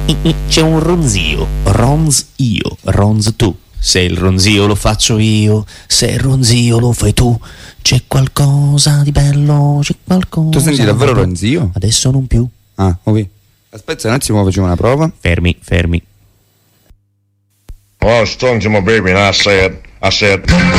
C'è un ronzio, ronz io, ronz tu. Se il ronzio lo faccio io, se il ronzio lo fai tu, c'è qualcosa di bello, c'è qualcosa. Tu senti davvero ronzio? Adesso non più. Ah, ok. Aspetta un attimo, facciamo una prova. Fermi. Oh, strong to my baby, and I said,